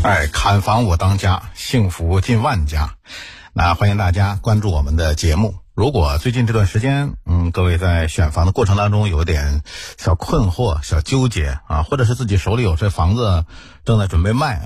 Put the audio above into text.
看房我当家，幸福近万家。那欢迎大家关注我们的节目。如果最近这段时间，各位在选房的过程当中有点小困惑、小纠结啊，或者是自己手里有这房子正在准备卖